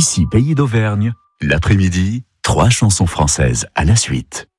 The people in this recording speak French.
Ici, pays d'Auvergne, l'après-midi, 3 chansons françaises à la suite.